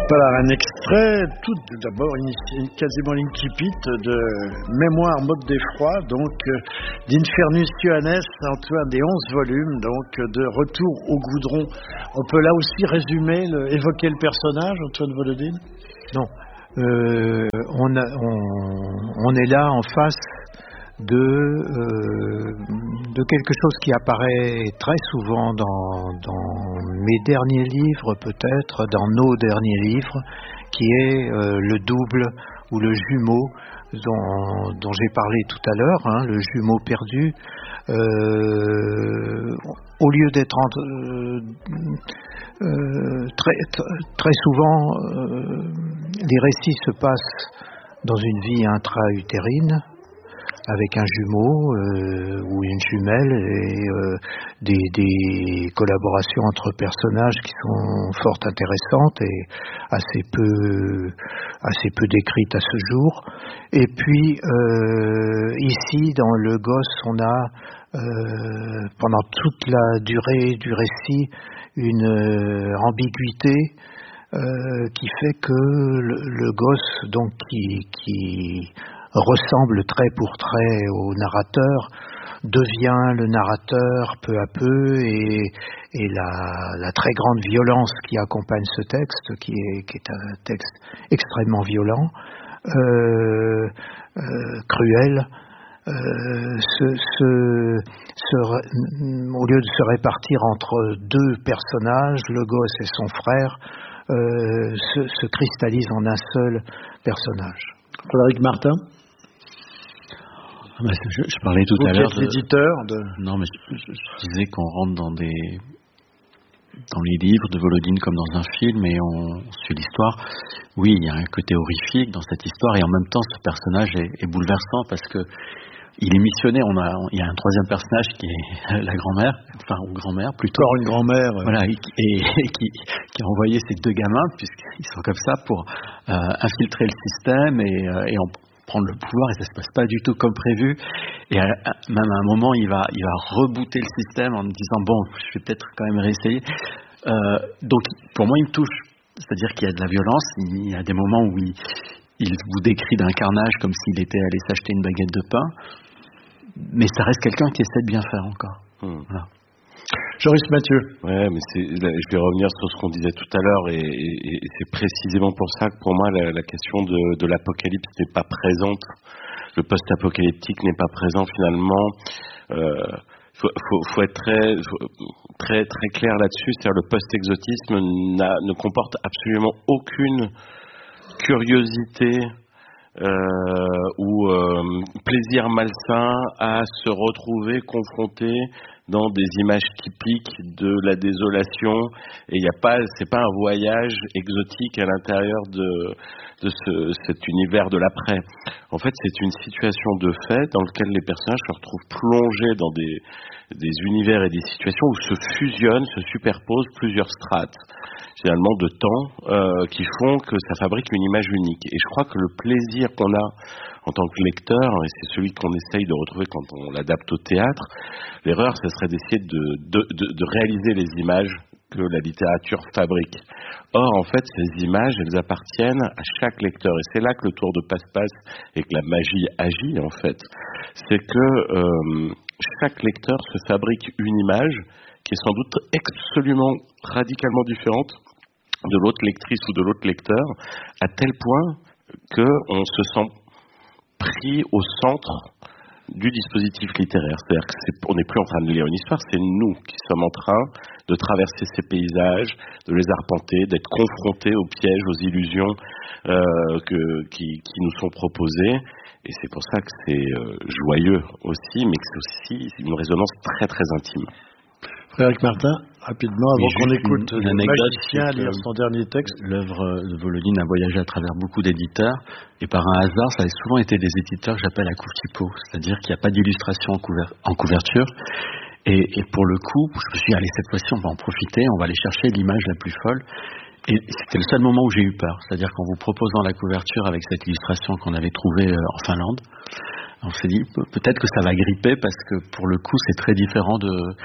Voilà un extrait, tout d'abord quasiment l'incipit de Mémoire mode d'effroi, donc d'Infernus Ioannes, Antoine, des 11 volumes, donc de Retour au goudron. On peut là aussi résumer, évoquer le personnage, Antoine Volodine? Non, on est là en face de quelque chose qui apparaît très souvent dans mes derniers livres, peut-être dans nos derniers livres, qui est le double ou le jumeau dont j'ai parlé tout à l'heure, le jumeau perdu. Au lieu d'être très souvent, les récits se passent dans une vie intra-utérine, avec un jumeau ou une jumelle et des collaborations entre personnages qui sont fort intéressantes et assez peu décrites à ce jour. Et puis ici dans Le Gosse, on a pendant toute la durée du récit une ambiguïté qui fait que le gosse, donc qui ressemble trait pour trait au narrateur, devient le narrateur peu à peu, et la très grande violence qui accompagne ce texte, qui est un texte extrêmement violent, cruel, au lieu de se répartir entre deux personnages, le gosse et son frère, se cristallise en un seul personnage. Frédéric Martin. Je parlais tout à l'heure l'éditeur Non, mais je disais qu'on rentre dans les livres de Volodine comme dans un film et on suit l'histoire. Oui, il y a un côté horrifique dans cette histoire et en même temps ce personnage est bouleversant parce que il est missionné. Il y a un troisième personnage qui est la grand-mère, ou grand-mère plutôt. Encore une grand-mère. Voilà, et qui a envoyé ces deux gamins, puisqu'ils sont comme ça, pour infiltrer le système et en prendre le pouvoir, et ça se passe pas du tout comme prévu. Et même à un moment, il va rebooter le système en me disant bon, je vais peut-être quand même réessayer. Donc, pour moi, il me touche. C'est-à-dire qu'il y a de la violence. Il y a des moments où il vous décrit d'un carnage comme s'il était allé s'acheter une baguette de pain. Mais ça reste quelqu'un qui essaie de bien faire encore. Voilà. Joris Mathieu. Ouais, mais je vais revenir sur ce qu'on disait tout à l'heure et c'est précisément pour ça que pour moi la question de l'apocalypse n'est pas présente. Le post-apocalyptique n'est pas présent finalement. Faut être très très clair là-dessus. C'est-à-dire le post-exotisme ne comporte absolument aucune curiosité ou plaisir malsain à se retrouver confronté dans des images typiques de la désolation, et c'est pas un voyage exotique à l'intérieur de cet univers de l'après. En fait, c'est une situation de fait dans laquelle les personnages se retrouvent plongés dans des univers et des situations où se fusionnent, se superposent plusieurs strates, finalement de temps, qui font que ça fabrique une image unique. Et je crois que le plaisir qu'on a en tant que lecteur, et c'est celui qu'on essaye de retrouver quand on l'adapte au théâtre, l'erreur, ce serait d'essayer de réaliser les images que la littérature fabrique. Or, en fait, ces images, elles appartiennent à chaque lecteur. Et c'est là que le tour de passe-passe et que la magie agit, en fait. C'est que chaque lecteur se fabrique une image qui est sans doute absolument radicalement différente de l'autre lectrice ou de l'autre lecteur, à tel point qu'on se sent pris au centre du dispositif littéraire. C'est-à-dire qu'on n'est plus en train de lire une histoire, c'est nous qui sommes en train de traverser ces paysages, de les arpenter, d'être confrontés aux pièges, aux illusions qui nous sont proposées. Et c'est pour ça que c'est joyeux aussi, mais que c'est aussi une résonance très très intime. Frédéric Martin, rapidement, avant qu'on écoute le magicien lire son dernier texte. L'œuvre de Volodine a voyagé à travers beaucoup d'éditeurs, et par un hasard, ça a souvent été des éditeurs que j'appelle à couve-typo, c'est-à-dire qu'il n'y a pas d'illustration en couverture. Et pour le coup, je me suis dit, allez, cette fois-ci, on va en profiter, on va aller chercher l'image la plus folle. Et c'était le seul moment où j'ai eu peur, c'est-à-dire qu'en vous proposant la couverture avec cette illustration qu'on avait trouvée en Finlande, on s'est dit, peut-être que ça va gripper, parce que pour le coup, c'est très différent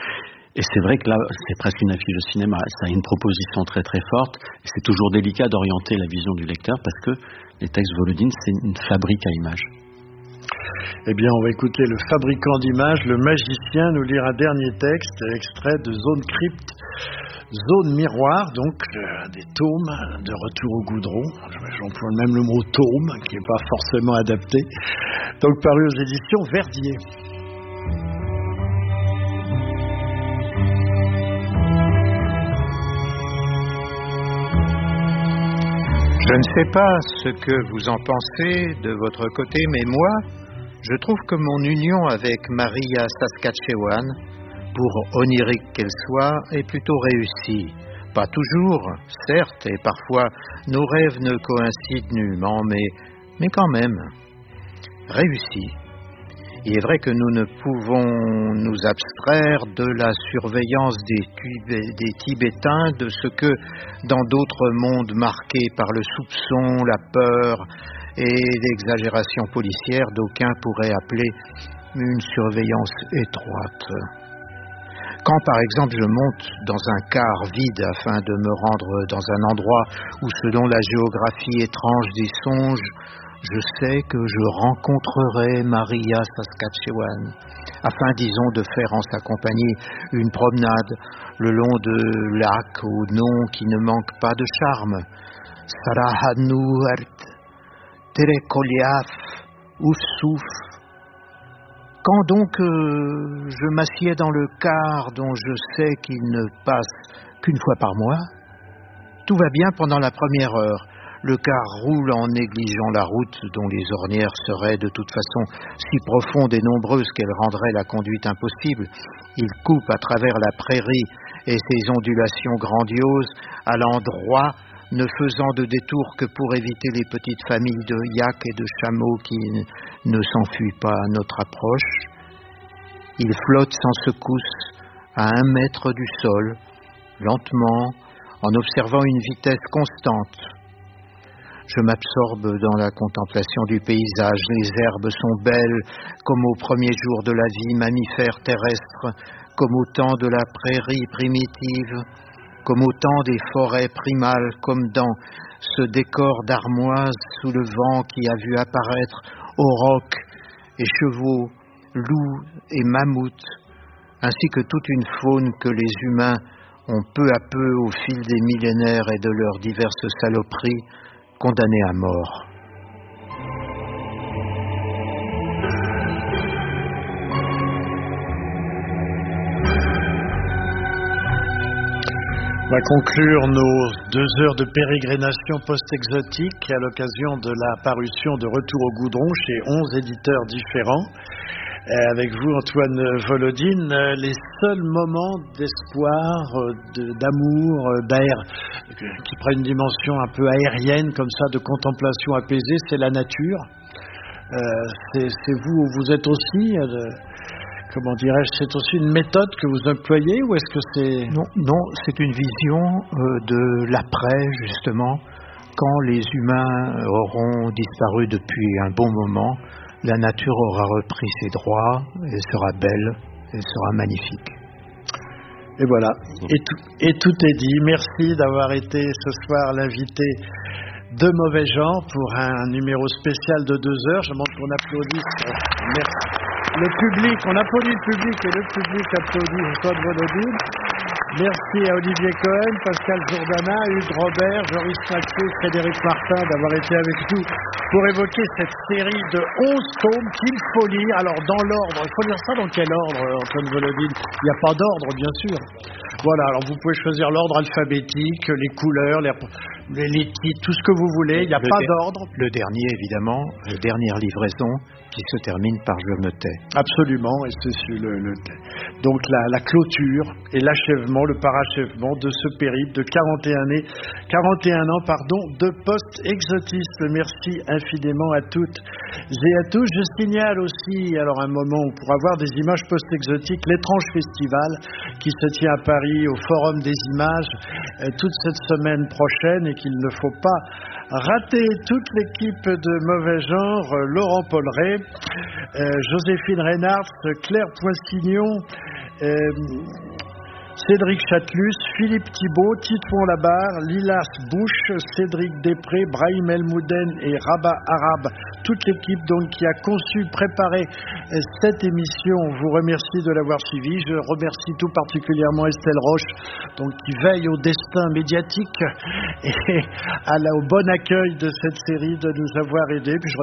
Et c'est vrai que là, c'est presque une affiche de cinéma. Ça a une proposition très très forte. Et c'est toujours délicat d'orienter la vision du lecteur parce que les textes Volodine, c'est une fabrique à images. Eh bien, on va écouter le fabricant d'images, le magicien, nous lire un dernier texte, extrait de Zone Crypte, Zone Miroir, donc des tomes de Retour au goudron. J'emploie même le mot tome, qui n'est pas forcément adapté. Donc, paru aux éditions Verdier. Je ne sais pas ce que vous en pensez de votre côté, mais moi, je trouve que mon union avec Maria Saskatchewan, pour onirique qu'elle soit, est plutôt réussie. Pas toujours, certes, et parfois nos rêves ne coïncident nullement, mais quand même, réussie. Il est vrai que nous ne pouvons nous abstraire de la surveillance des Tibétains, de ce que, dans d'autres mondes marqués par le soupçon, la peur et l'exagération policière, d'aucuns pourraient appeler une surveillance étroite. Quand, par exemple, je monte dans un car vide afin de me rendre dans un endroit où, selon la géographie étrange des songes, je sais que je rencontrerai Maria Saskatchewan, afin, disons, de faire en sa compagnie une promenade le long de lacs au nom qui ne manque pas de charme. Sarahanuert, Terekoliaf, Oufsouf. Quand donc je m'assieds dans le car dont je sais qu'il ne passe qu'une fois par mois, tout va bien pendant la première heure. Le car roule en négligeant la route dont les ornières seraient de toute façon si profondes et nombreuses qu'elles rendraient la conduite impossible. Il coupe à travers la prairie et ses ondulations grandioses, allant droit, ne faisant de détour que pour éviter les petites familles de yaks et de chameaux qui ne s'enfuient pas à notre approche. Il flotte sans secousse à 1 mètre du sol, lentement, en observant une vitesse constante. Je m'absorbe dans la contemplation du paysage. Les herbes sont belles, comme aux premiers jours de la vie mammifère terrestre, comme au temps de la prairie primitive, comme au temps des forêts primales, comme dans ce décor d'armoise sous le vent qui a vu apparaître aurochs et chevaux, loups et mammouths, ainsi que toute une faune que les humains ont peu à peu, au fil des millénaires et de leurs diverses saloperies, condamnés à mort. On va conclure nos 2 heures de pérégrination post-exotique à l'occasion de la parution de Retour au goudron chez 11 éditeurs différents. Avec vous, Antoine Volodine, les seuls moments d'espoir, d'amour, d'air, qui prennent une dimension un peu aérienne, comme ça, de contemplation apaisée, c'est la nature. C'est vous êtes aussi, comment dirais-je, c'est aussi une méthode que vous employez, ou est-ce que c'est... Non, c'est une vision de l'après, justement, quand les humains auront disparu depuis un bon moment. La nature aura repris ses droits, elle sera belle, elle sera magnifique. Et voilà, et tout est dit. Merci d'avoir été ce soir l'invité de Mauvais Genre pour un numéro spécial de 2 heures. Je demande qu'on applaudisse. Merci. Le public, on applaudit le public et le public applaudit Antoine Volodine. Merci à Olivier Cohen, Pascal Jourdana, Hugues Robert, Joris Maxé, Frédéric Martin d'avoir été avec nous pour évoquer cette série de 11 tomes qu'il faut lire. Alors dans l'ordre, il faut lire ça dans quel ordre, Antoine Volodine? Il n'y a pas d'ordre, bien sûr. Voilà, alors vous pouvez choisir l'ordre alphabétique, les couleurs, les titres, tout ce que vous voulez, il n'y a pas d'ordre. Le dernier, évidemment, la dernière livraison qui se termine par Je me tais. Absolument, et c'est sur donc la clôture et l'achèvement, le parachèvement de ce périple de 41 ans de post-exotisme. Merci infiniment à toutes et à tous. Je signale aussi, alors un moment où pour avoir des images post-exotiques, l'étrange festival qui se tient à Paris au Forum des images toute cette semaine prochaine et qu'il ne faut pas rater. Toute l'équipe de Mauvais Genre, Laurent Polleret, Joséphine Reynard, Claire Poissignon, Cédric Chatelus, Philippe Thibault, Titouan Labarre, Lilas Bouche, Cédric Després, Brahim Elmouden et Rabat Arabe. Toute l'équipe donc qui a conçu, préparé cette émission. On vous remercie de l'avoir suivi. Je remercie tout particulièrement Estelle Roche, donc qui veille au destin médiatique et au bon accueil de cette série, de nous avoir aidés. Puis